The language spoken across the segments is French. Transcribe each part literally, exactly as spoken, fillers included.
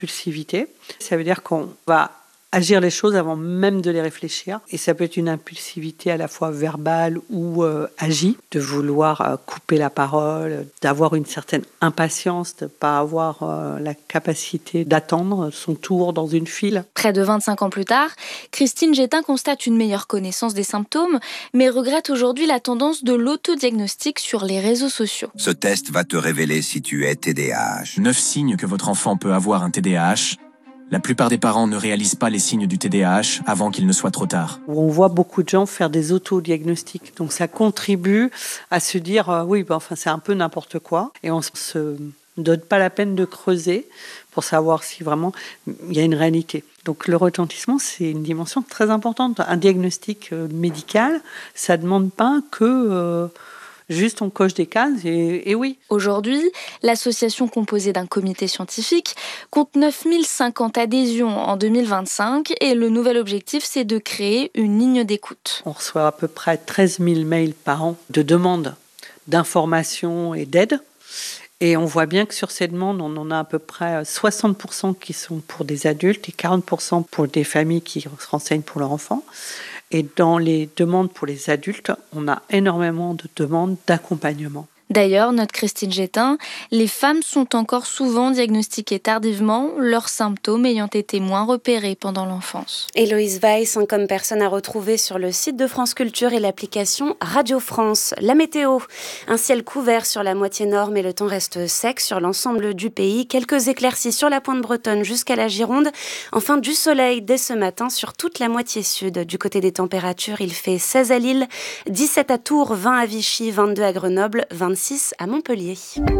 impulsivité. Ça veut dire qu'on va agir les choses avant même de les réfléchir. Et ça peut être une impulsivité à la fois verbale ou euh, agie, de vouloir euh, couper la parole, d'avoir une certaine impatience, de ne pas avoir euh, la capacité d'attendre son tour dans une file. Près de vingt-cinq ans plus tard, Christine Gétin constate une meilleure connaissance des symptômes, mais regrette aujourd'hui la tendance de l'autodiagnostic sur les réseaux sociaux. Ce test va te révéler si tu es T D A H. Neuf signes que votre enfant peut avoir un T D A H. La plupart des parents ne réalisent pas les signes du T D A H avant qu'il ne soit trop tard. On voit beaucoup de gens faire des autodiagnostics. Donc ça contribue à se dire euh, oui, ben, enfin, c'est un peu n'importe quoi. Et on ne se donne pas la peine de creuser pour savoir si vraiment il y a une réalité. Donc le retentissement, c'est une dimension très importante. Un diagnostic euh, médical, ça ne demande pas que... Euh, Juste on coche des cases et, et oui. Aujourd'hui, l'association composée d'un comité scientifique compte neuf mille cinquante adhésions en deux mille vingt-cinq et le nouvel objectif, c'est de créer une ligne d'écoute. On reçoit à peu près treize mille mails par an de demandes d'informations et d'aide. Et on voit bien que sur ces demandes, on en a à peu près soixante pour cent qui sont pour des adultes et quarante pour cent pour des familles qui se renseignent pour leurs enfants. Et dans les demandes pour les adultes, on a énormément de demandes d'accompagnement. D'ailleurs, note Christine Gétin, les femmes sont encore souvent diagnostiquées tardivement, leurs symptômes ayant été moins repérés pendant l'enfance. Héloïse Weiss, comme personne à retrouver sur le site de France Culture et l'application Radio France. La météo, un ciel couvert sur la moitié nord, mais le temps reste sec sur l'ensemble du pays. Quelques éclaircies sur la pointe bretonne jusqu'à la Gironde. Enfin, du soleil dès ce matin sur toute la moitié sud. Du côté des températures, il fait seize à Lille, dix-sept à Tours, vingt à Vichy, vingt-deux à Grenoble, vingt-six à Montpellier.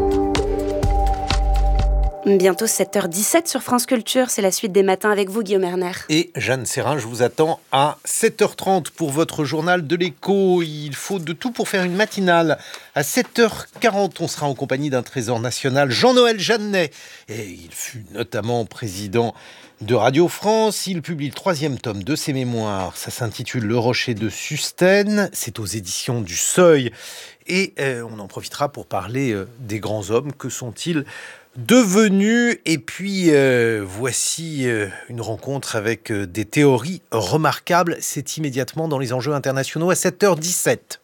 Bientôt sept heures dix-sept sur France Culture, c'est la suite des matins avec vous, Guillaume Erner. Et Jeanne Serrin, je vous attends à sept heures trente pour votre journal de l'écho. Il faut de tout pour faire une matinale. À sept heures quarante, on sera en compagnie d'un trésor national, Jean-Noël Jeannet. Et il fut notamment président de Radio France. Il publie le troisième tome de ses mémoires. Ça s'intitule Le Rocher de Sustène. C'est aux éditions du Seuil. Et euh, on en profitera pour parler euh, des grands hommes. Que sont-ils devenus? Et puis, euh, voici euh, une rencontre avec euh, des théories remarquables. C'est immédiatement dans les enjeux internationaux à sept heures dix-sept.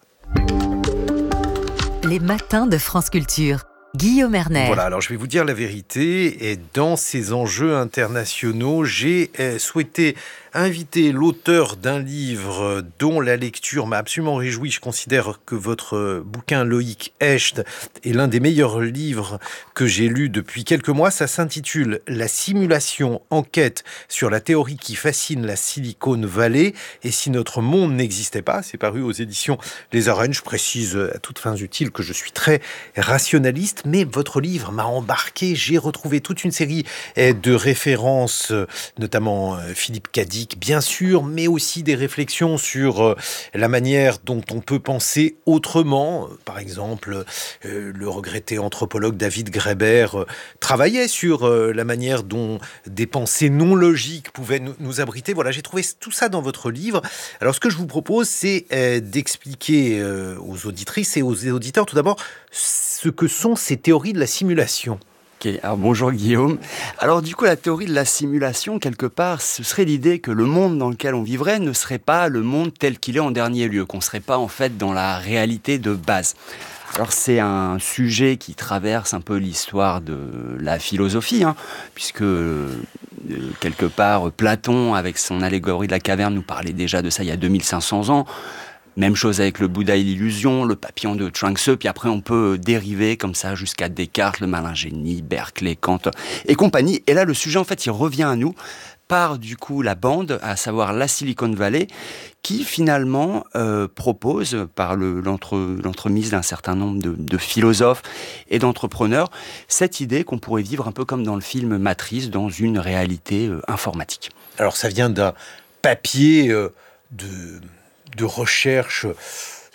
Les matins de France Culture. Guillaume Erner. Voilà, alors je vais vous dire la vérité. Et dans ces enjeux internationaux, j'ai euh, souhaité inviter l'auteur d'un livre dont la lecture m'a absolument réjoui. Je considère que votre bouquin, Loïc Hecht, est l'un des meilleurs livres que j'ai lus depuis quelques mois. Ça s'intitule « La simulation, enquête sur la théorie qui fascine la Silicon Valley et si notre monde n'existait pas ». C'est paru aux éditions Les Arènes. Je précise à toutes fins utiles que je suis très rationaliste, mais votre livre m'a embarqué. J'ai retrouvé toute une série de références, notamment Philippe Cadic, bien sûr, mais aussi des réflexions sur la manière dont on peut penser autrement. Par exemple, le regretté anthropologue David Graeber travaillait sur la manière dont des pensées non logiques pouvaient nous abriter. Voilà, j'ai trouvé tout ça dans votre livre. Alors, ce que je vous propose, c'est d'expliquer aux auditrices et aux auditeurs, tout d'abord, ce que sont ces théories de la simulation. Ok, alors bonjour Guillaume. Alors du coup, la théorie de la simulation, quelque part, ce serait l'idée que le monde dans lequel on vivrait ne serait pas le monde tel qu'il est en dernier lieu, qu'on ne serait pas en fait dans la réalité de base. Alors c'est un sujet qui traverse un peu l'histoire de la philosophie, hein, puisque euh, quelque part Platon, avec son allégorie de la caverne, nous parlait déjà de ça il y a deux mille cinq cents ans. Même chose avec le Bouddha et l'illusion, le papillon de Chuang Tzu, puis après on peut dériver comme ça jusqu'à Descartes, le malin génie, Berkeley, Kant et compagnie. Et là le sujet en fait il revient à nous par du coup la bande, à savoir la Silicon Valley, qui finalement euh, propose par le, l'entre, l'entremise d'un certain nombre de, de philosophes et d'entrepreneurs cette idée qu'on pourrait vivre un peu comme dans le film Matrix, dans une réalité euh, informatique. Alors ça vient d'un papier euh, de... de recherche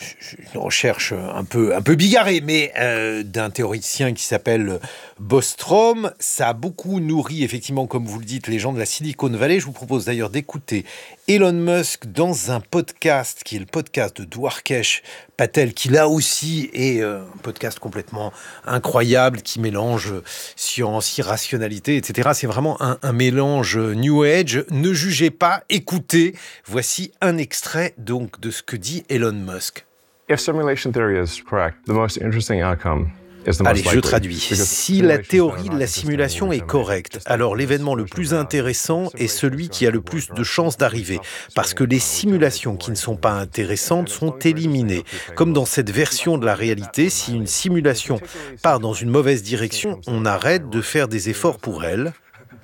une recherche un peu, un peu bigarrée, mais euh, d'un théoricien qui s'appelle Bostrom. Ça a beaucoup nourri, effectivement, comme vous le dites, les gens de la Silicon Valley. Je vous propose d'ailleurs d'écouter Elon Musk dans un podcast qui est le podcast de Dwarkesh Patel, qui là aussi est euh, un podcast complètement incroyable, qui mélange science, irrationalité, et cetera. C'est vraiment un, un mélange New Age. Ne jugez pas, écoutez. Voici un extrait donc de ce que dit Elon Musk. If simulation theory is correct, the most interesting outcome is the most Allez, likely. je traduis. Si la théorie de la simulation est correcte, alors l'événement le plus intéressant est celui qui a le plus de chances d'arriver, parce que les simulations qui ne sont pas intéressantes sont éliminées. Comme dans cette version de la réalité, si une simulation part dans une mauvaise direction, on arrête de faire des efforts pour elle.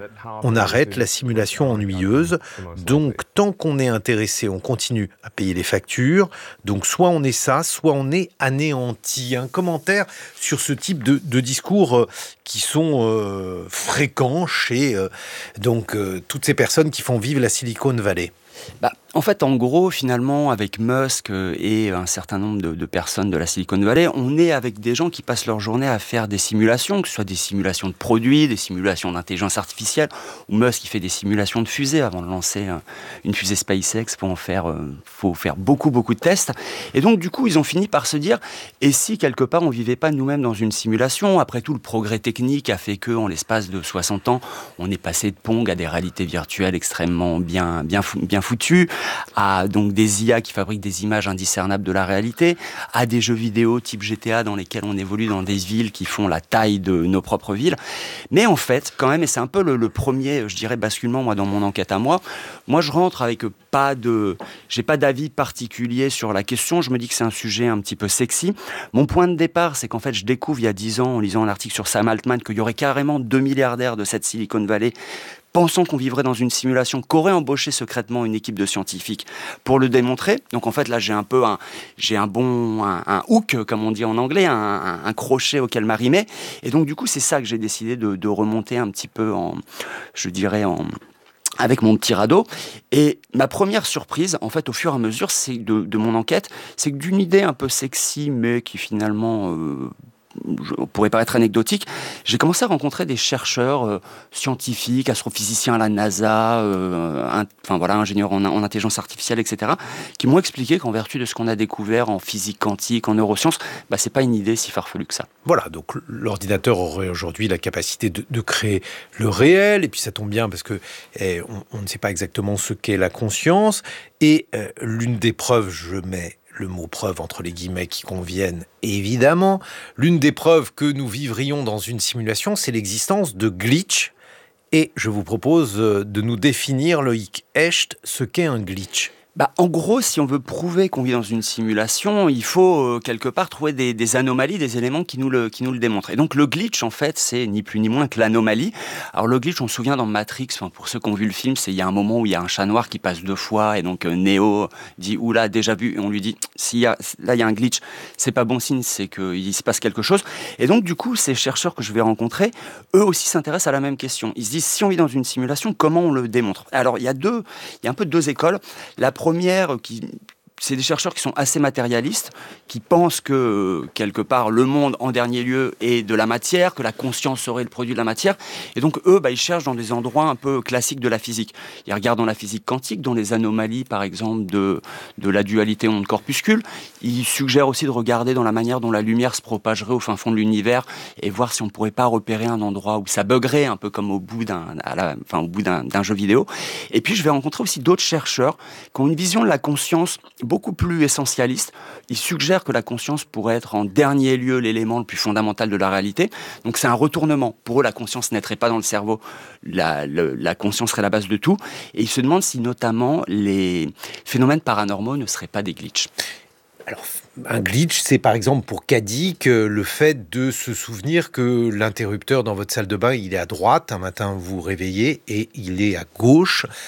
On arrête la simulation ennuyeuse, donc tant qu'on est intéressé, on continue à payer les factures. Donc soit on est ça, soit on est anéanti. Un commentaire sur ce type de, de discours qui sont euh, fréquents chez euh, donc, euh, toutes ces personnes qui font vivre la Silicon Valley. Bah, en fait, en gros, finalement, avec Musk et un certain nombre de, de personnes de la Silicon Valley, on est avec des gens qui passent leur journée à faire des simulations, que ce soit des simulations de produits, des simulations d'intelligence artificielle, ou Musk qui fait des simulations de fusées avant de lancer une fusée SpaceX. Pour en faire, euh, faut faire beaucoup, beaucoup de tests. Et donc, du coup, ils ont fini par se dire, et si quelque part on vivait pas nous-mêmes dans une simulation? Après tout, le progrès technique a fait que, en l'espace de soixante ans, on est passé de Pong à des réalités virtuelles extrêmement bien, bien, bien foutues, à donc des I A qui fabriquent des images indiscernables de la réalité, à des jeux vidéo type G T A dans lesquels on évolue dans des villes qui font la taille de nos propres villes. Mais en fait, quand même, et c'est un peu le, le premier, je dirais, basculement, moi, dans mon enquête à moi, moi, je rentre avec pas de... J'ai pas d'avis particulier sur la question, je me dis que c'est un sujet un petit peu sexy. Mon point de départ, c'est qu'en fait, je découvre il y a dix ans, en lisant un article sur Sam Altman, qu'il y aurait carrément deux milliardaires de cette Silicon Valley pensant qu'on vivrait dans une simulation, qu'aurait embauché secrètement une équipe de scientifiques pour le démontrer. Donc en fait là j'ai un peu un, j'ai un bon un, un hook comme on dit en anglais, un, un, un crochet auquel m'arrimer. Et donc du coup c'est ça que j'ai décidé de, de remonter un petit peu en, je dirais en avec mon petit radeau. Et ma première surprise, en fait, au fur et à mesure, c'est de, de mon enquête, c'est que d'une idée un peu sexy, mais qui finalement euh, pourrait paraître anecdotique, j'ai commencé à rencontrer des chercheurs euh, scientifiques, astrophysiciens à la NASA, euh, un, enfin voilà, ingénieurs en, en intelligence artificielle, et cetera, qui m'ont expliqué qu'en vertu de ce qu'on a découvert en physique quantique, en neurosciences, bah, c'est pas une idée si farfelue que ça. Voilà, donc l'ordinateur aurait aujourd'hui la capacité de, de créer le réel, et puis ça tombe bien parce que eh, on, on ne sait pas exactement ce qu'est la conscience, et euh, l'une des preuves, je mets le mot preuve entre les guillemets qui conviennent, évidemment. L'une des preuves que nous vivrions dans une simulation, c'est l'existence de glitch. Et je vous propose de nous définir, Loïc Hecht, ce qu'est un glitch. Bah, en gros, si on veut prouver qu'on vit dans une simulation, il faut euh, quelque part trouver des, des anomalies, des éléments qui nous, le, qui nous le démontrent. Et donc le glitch, en fait, c'est ni plus ni moins que l'anomalie. Alors le glitch, on se souvient dans Matrix, enfin, pour ceux qui ont vu le film, c'est il y a un moment où il y a un chat noir qui passe deux fois, et donc euh, Neo dit « Oula, déjà vu », et on lui dit « S'il y a, là, il y a un glitch, c'est pas bon signe, c'est qu'il se passe quelque chose ». Et donc du coup, ces chercheurs que je vais rencontrer, eux aussi s'intéressent à la même question. Ils se disent « Si on vit dans une simulation, comment on le démontre ?» Alors il y a deux, il y a un peu deux écoles. La première, qui, c'est des chercheurs qui sont assez matérialistes, qui pensent que, quelque part, le monde, en dernier lieu, est de la matière, que la conscience serait le produit de la matière. Et donc, eux, bah, ils cherchent dans des endroits un peu classiques de la physique. Ils regardent dans la physique quantique, dans les anomalies, par exemple, de, de la dualité onde-corpuscule. Ils suggèrent aussi de regarder dans la manière dont la lumière se propagerait au fin fond de l'univers et voir si on ne pourrait pas repérer un endroit où ça buggerait, un peu comme au bout d'un, à la, enfin, au bout d'un, d'un jeu vidéo. Et puis, je vais rencontrer aussi d'autres chercheurs qui ont une vision de la conscience beaucoup plus essentialiste. Ils suggèrent que la conscience pourrait être en dernier lieu l'élément le plus fondamental de la réalité. Donc c'est un retournement. Pour eux, la conscience naîtrait pas dans le cerveau. La, le, la conscience serait la base de tout. Et ils se demandent si notamment les phénomènes paranormaux ne seraient pas des glitches. Alors, un glitch, c'est par exemple pour Kadik le fait de se souvenir que l'interrupteur dans votre salle de bain, il est à droite. Un matin, vous vous réveillez et il est à gauche.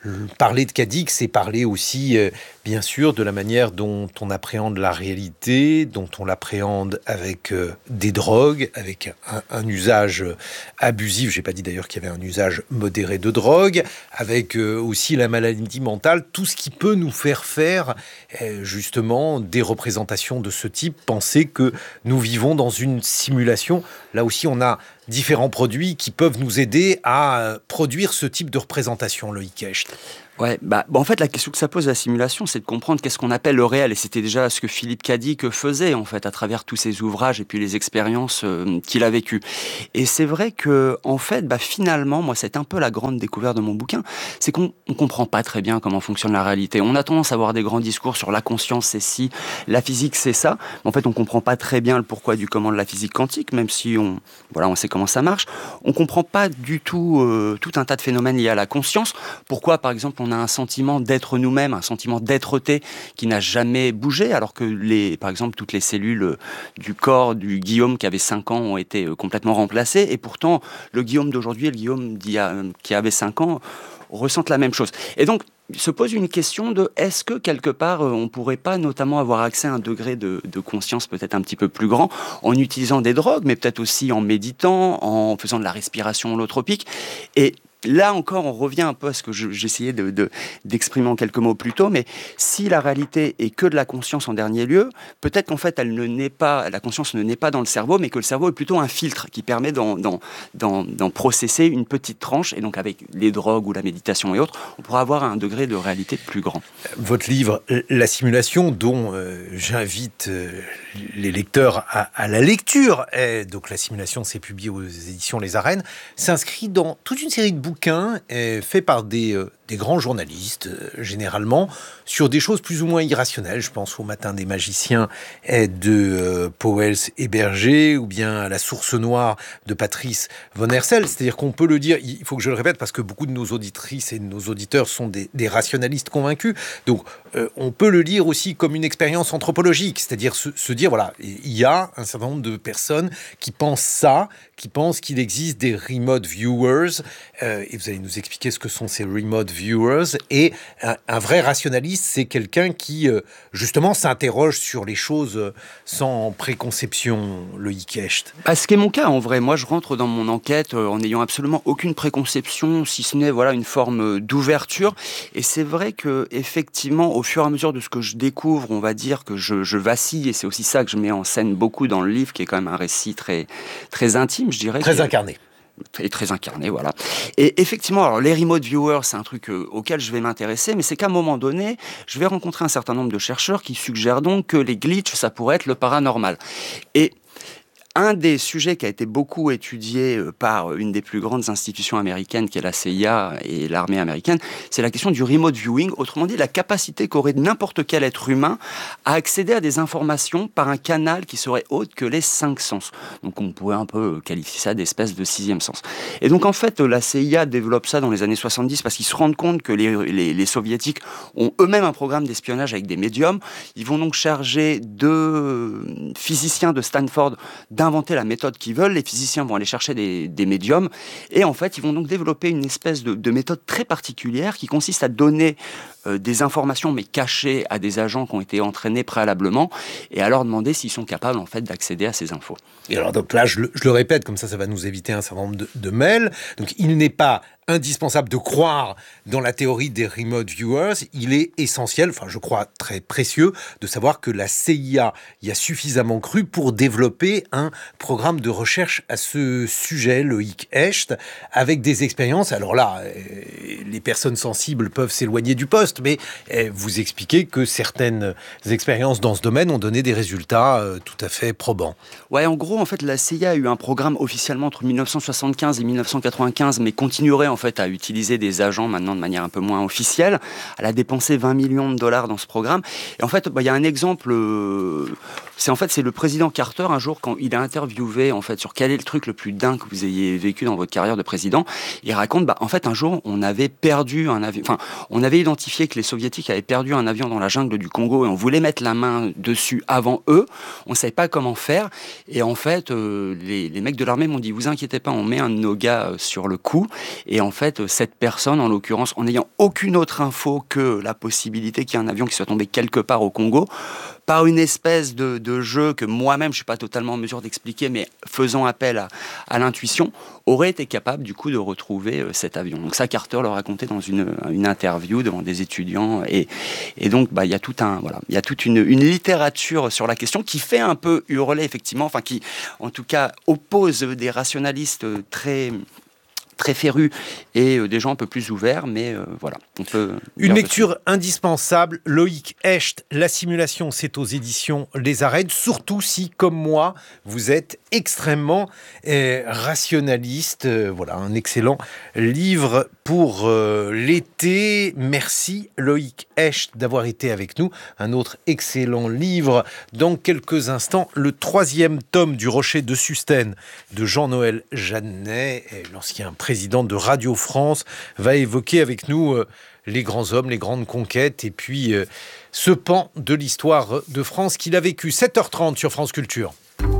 parler de Cadic, c'est parler aussi, euh, bien sûr, de la manière dont on appréhende la réalité, dont on l'appréhende avec euh, des drogues, avec un, un usage abusif. J'ai pas dit d'ailleurs qu'il y avait un usage modéré de drogue, avec euh, aussi la maladie mentale, tout ce qui peut nous faire faire euh, justement des représentations de ce type, penser que nous vivons dans une simulation. Là aussi, on a différents produits qui peuvent nous aider à produire ce type de représentation, Loïc Hecht. Ouais, bah, bah en fait la question que ça pose la simulation, c'est de comprendre qu'est-ce qu'on appelle le réel, et c'était déjà ce que Philippe Cadic faisait en fait à travers tous ses ouvrages et puis les expériences euh, qu'il a vécues. Et c'est vrai que en fait, bah finalement, moi c'est un peu la grande découverte de mon bouquin, c'est qu'on on comprend pas très bien comment fonctionne la réalité. On a tendance à avoir des grands discours sur la conscience c'est ci, la physique c'est ça, mais en fait on comprend pas très bien le pourquoi du comment de la physique quantique, même si on voilà on sait comment ça marche. On comprend pas du tout euh, tout un tas de phénomènes liés à la conscience. Pourquoi par exemple on on a un sentiment d'être nous-mêmes, un sentiment d'être-té qui n'a jamais bougé, alors que, les, par exemple, toutes les cellules du corps du Guillaume qui avait cinq ans ont été complètement remplacées, et pourtant, le Guillaume d'aujourd'hui et le Guillaume d'il y a, qui avait cinq ans ressentent la même chose. Et donc, se pose une question de est-ce que quelque part on ne pourrait pas notamment avoir accès à un degré de, de conscience peut-être un petit peu plus grand en utilisant des drogues, mais peut-être aussi en méditant, en faisant de la respiration holotropique. Et là encore, on revient un peu à ce que je, j'essayais de, de, d'exprimer en quelques mots plus tôt, mais si la réalité est que de la conscience en dernier lieu, peut-être qu'en fait, elle ne naît pas, la conscience ne naît pas dans le cerveau, mais que le cerveau est plutôt un filtre qui permet d'en, d'en, d'en, d'en processer une petite tranche, et donc avec les drogues ou la méditation et autres, on pourra avoir un degré de réalité plus grand. Votre livre, La simulation, dont euh, j'invite euh, les lecteurs à, à la lecture, et donc La simulation, c'est publié aux éditions Les Arènes, s'inscrit dans toute une série de bouquins euh, faits par des, euh, des grands journalistes, euh, généralement, sur des choses plus ou moins irrationnelles. Je pense au Matin des magiciens euh, de euh, Pauwels et Berger, ou bien à La source noire de Patrice von Hersel. C'est-à-dire qu'on peut le dire, il faut que je le répète, parce que beaucoup de nos auditrices et de nos auditeurs sont des, des rationalistes convaincus. Donc, euh, on peut le lire aussi comme une expérience anthropologique, c'est-à-dire se, se dire, voilà, il y a un certain nombre de personnes qui pensent ça, qui pensent qu'il existe des remote viewers, euh, et vous allez nous expliquer ce que sont ces remote viewers, et un, un vrai rationaliste, c'est quelqu'un qui, euh, justement, s'interroge sur les choses sans préconception, Loïc Hecht. Ah, ce qui est mon cas, en vrai. Moi, je rentre dans mon enquête euh, en n'ayant absolument aucune préconception, si ce n'est voilà, une forme d'ouverture, et c'est vrai que effectivement, au fur et à mesure de ce que je découvre, on va dire que je, je vacille, et c'est aussi ça que je mets en scène beaucoup dans le livre, qui est quand même un récit très, très intime, je dirais. Très incarné. Très, très incarné, voilà. Et effectivement, alors les remote viewers, c'est un truc euh, auquel je vais m'intéresser, mais c'est qu'à un moment donné, je vais rencontrer un certain nombre de chercheurs qui suggèrent donc que les glitches, ça pourrait être le paranormal. Et un des sujets qui a été beaucoup étudié par une des plus grandes institutions américaines, qui est la C I A et l'armée américaine, c'est la question du remote viewing, autrement dit la capacité qu'aurait n'importe quel être humain à accéder à des informations par un canal qui serait autre que les cinq sens. Donc on pourrait un peu qualifier ça d'espèce de sixième sens. Et donc en fait, la C I A développe ça dans les années soixante-dix parce qu'ils se rendent compte que les, les, les soviétiques ont eux-mêmes un programme d'espionnage avec des médiums. Ils vont donc charger deux physiciens de Stanford d'un inventer la méthode qu'ils veulent, les physiciens vont aller chercher des, des médiums, et en fait, ils vont donc développer une espèce de, de méthode très particulière qui consiste à donner euh, des informations, mais cachées à des agents qui ont été entraînés préalablement, et à leur demander s'ils sont capables, en fait, d'accéder à ces infos. Et alors, donc là, je le, je le répète, comme ça, ça va nous éviter un certain nombre de, de mails. Donc, il n'est pas indispensable de croire dans la théorie des remote viewers. Il est essentiel, enfin je crois très précieux, de savoir que la C I A y a suffisamment cru pour développer un programme de recherche à ce sujet, Loïc Hecht, avec des expériences. Alors là, les personnes sensibles peuvent s'éloigner du poste, mais vous expliquez que certaines expériences dans ce domaine ont donné des résultats tout à fait probants. Ouais, en gros, en fait, la C I A a eu un programme officiellement entre dix-neuf cent soixante-quinze et dix-neuf cent quatre-vingt-quinze, mais continuerait en En fait, à utiliser des agents maintenant de manière un peu moins officielle. Elle a dépensé vingt millions de dollars dans ce programme. Et en fait, bah, y a un exemple. Euh, c'est en fait c'est le président Carter un jour quand il a interviewé en fait sur quel est le truc le plus dingue que vous ayez vécu dans votre carrière de président. Il raconte bah en fait un jour on avait perdu un avion. Enfin, on avait identifié que les Soviétiques avaient perdu un avion dans la jungle du Congo et on voulait mettre la main dessus avant eux. On ne savait pas comment faire. Et en fait, euh, les, les mecs de l'armée m'ont dit, vous inquiétez pas, on met un de nos gars sur le coup. Et en fait, cette personne, en l'occurrence, en n'ayant aucune autre info que la possibilité qu'il y ait un avion qui soit tombé quelque part au Congo, par une espèce de, de jeu que moi-même, je ne suis pas totalement en mesure d'expliquer, mais faisant appel à, à l'intuition, aurait été capable du coup de retrouver euh, cet avion. Donc ça, Carter le racontait dans une, une interview devant des étudiants. Et, et donc, bah, il y a tout un, voilà, il y a toute une, une littérature sur la question qui fait un peu hurler, effectivement, enfin qui, en tout cas, oppose des rationalistes très... très férus et euh, des gens un peu plus ouverts, mais euh, voilà. On peut Une lecture dessus. indispensable, Loïc Hecht, La simulation, c'est aux éditions Les Arènes, surtout si, comme moi, vous êtes extrêmement euh, rationaliste. Euh, voilà, un excellent livre pour euh, l'été. Merci Loïc Hecht d'avoir été avec nous. Un autre excellent livre dans quelques instants, le troisième tome du Rocher de Sustène de Jean-Noël Jeannet, l'ancien président de Radio France, va évoquer avec nous euh, les grands hommes, les grandes conquêtes et puis euh, ce pan de l'histoire de France qu'il a vécu. sept heures trente sur France Culture.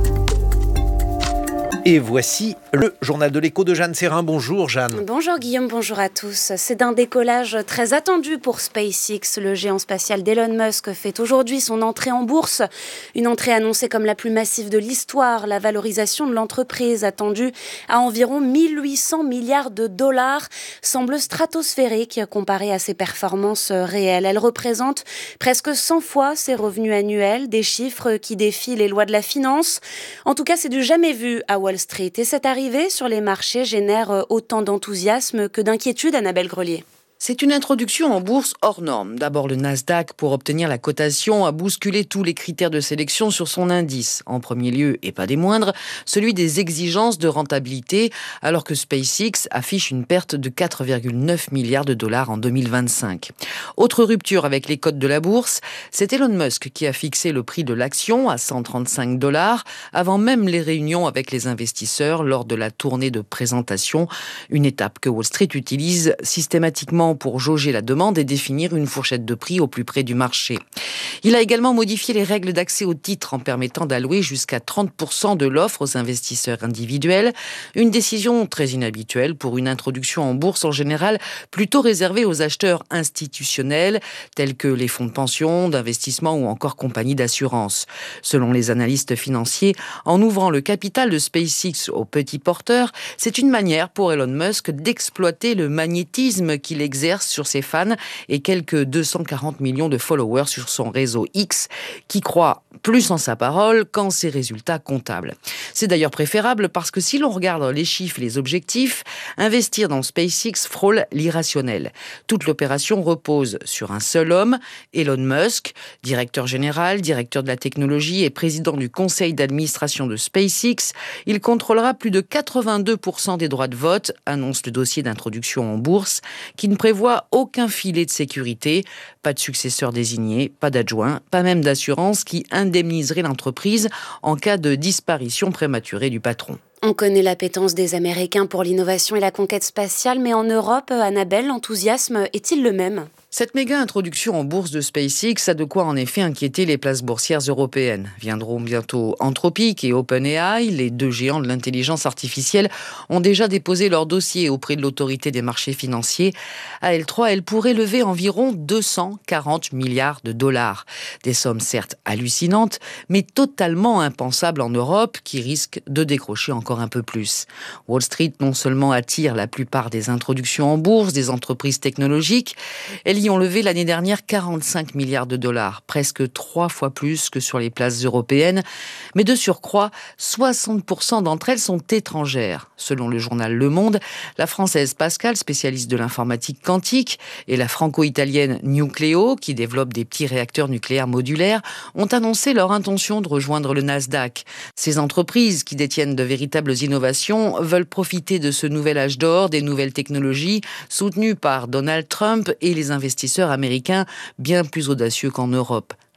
Et voici le journal de l'écho de Jeanne Serrin. Bonjour Jeanne. Bonjour Guillaume, bonjour à tous. C'est d'un décollage très attendu pour SpaceX. Le géant spatial d'Elon Musk fait aujourd'hui son entrée en bourse. Une entrée annoncée comme la plus massive de l'histoire. La valorisation de l'entreprise, attendue à environ mille huit cents milliards de dollars, semble stratosphérique comparée à ses performances réelles. Elle représente presque cent fois ses revenus annuels, des chiffres qui défient les lois de la finance. En tout cas, c'est du jamais vu à Wall Street. Et cette arrivée sur les marchés génère autant d'enthousiasme que d'inquiétude, Annabelle Grelier. C'est une introduction en bourse hors norme. D'abord, le Nasdaq, pour obtenir la cotation, a bousculé tous les critères de sélection sur son indice. En premier lieu, et pas des moindres, celui des exigences de rentabilité, alors que SpaceX affiche une perte de quatre virgule neuf milliards de dollars en deux mille vingt-cinq. Autre rupture avec les cotes de la bourse, c'est Elon Musk qui a fixé le prix de l'action à cent trente-cinq dollars avant même les réunions avec les investisseurs lors de la tournée de présentation, une étape que Wall Street utilise systématiquement pour jauger la demande et définir une fourchette de prix au plus près du marché. Il a également modifié les règles d'accès aux titres en permettant d'allouer jusqu'à trente pour cent de l'offre aux investisseurs individuels, une décision très inhabituelle pour une introduction en bourse en général plutôt réservée aux acheteurs institutionnels tels que les fonds de pension, d'investissement ou encore compagnies d'assurance. Selon les analystes financiers, en ouvrant le capital de SpaceX aux petits porteurs, c'est une manière pour Elon Musk d'exploiter le magnétisme qu'il exerce sur ses fans et quelques deux cent quarante millions de followers sur son réseau X qui croient plus en sa parole qu'en ses résultats comptables. C'est d'ailleurs préférable parce que si l'on regarde les chiffres et les objectifs, investir dans SpaceX frôle l'irrationnel. Toute l'opération repose sur un seul homme, Elon Musk, directeur général, directeur de la technologie et président du conseil d'administration de SpaceX. Il contrôlera plus de quatre-vingt-deux pour cent des droits de vote, annonce le dossier d'introduction en bourse, qui ne prévoit aucun filet de sécurité, pas de successeur désigné, pas d'adjoint, pas même d'assurance qui indemniserait l'entreprise en cas de disparition prématurée du patron. On connaît l'appétence des Américains pour l'innovation et la conquête spatiale, mais en Europe, Annabelle, l'enthousiasme est-il le même ? Cette méga introduction en bourse de SpaceX a de quoi en effet inquiéter les places boursières européennes. Viendront bientôt Anthropic et OpenAI, les deux géants de l'intelligence artificielle, ont déjà déposé leur dossier auprès de l'autorité des marchés financiers. À L trois, elle pourrait lever environ deux cent quarante milliards de dollars. Des sommes certes hallucinantes, mais totalement impensables en Europe, qui risquent de décrocher encore un peu plus. Wall Street non seulement attire la plupart des introductions en bourse des entreprises technologiques, elle y ont levé l'année dernière quarante-cinq milliards de dollars, presque trois fois plus que sur les places européennes. Mais de surcroît, soixante pour cent d'entre elles sont étrangères. Selon le journal Le Monde, la française Pascal, spécialiste de l'informatique quantique, et la franco-italienne Nucleo, qui développe des petits réacteurs nucléaires modulaires, ont annoncé leur intention de rejoindre le Nasdaq. Ces entreprises, qui détiennent de véritables innovations, veulent profiter de ce nouvel âge d'or des nouvelles technologies, soutenues par Donald Trump et les investisseurs américains bien plus audacieux qu'en Europe.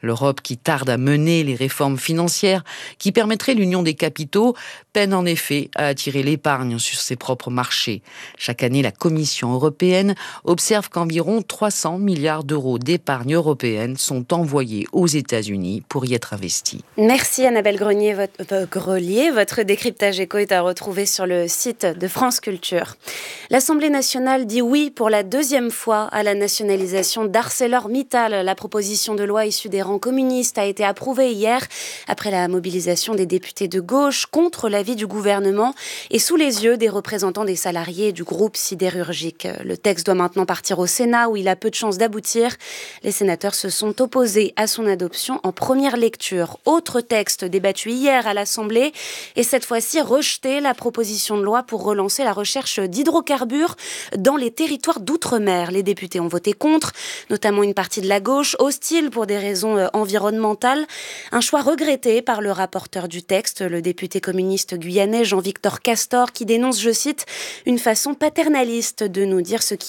L'Europe, qui tarde à mener les réformes financières qui permettraient l'union des capitaux, peine en effet à attirer l'épargne sur ses propres marchés. Chaque année, la Commission européenne observe qu'environ trois cents milliards d'euros d'épargne européenne sont envoyés aux États-Unis pour y être investis. Merci Annabelle Grenier, votre, euh, Grelier. Votre décryptage éco est à retrouver sur le site de France Culture. L'Assemblée nationale dit oui pour la deuxième fois à la nationalisation d'ArcelorMittal. La proposition de loi issue des rangs communiste a été approuvée hier après la mobilisation des députés de gauche contre l'avis du gouvernement et sous les yeux des représentants des salariés du groupe sidérurgique. Le texte doit maintenant partir au Sénat où il a peu de chances d'aboutir. Les sénateurs se sont opposés à son adoption en première lecture. Autre texte débattu hier à l'Assemblée et cette fois-ci rejeté, la proposition de loi pour relancer la recherche d'hydrocarbures dans les territoires d'outre-mer. Les députés ont voté contre, notamment une partie de la gauche, hostile pour des raisons environnementale. Un choix regretté par le rapporteur du texte, le député communiste guyanais Jean-Victor Castor, qui dénonce, je cite, une façon paternaliste de nous dire ce qui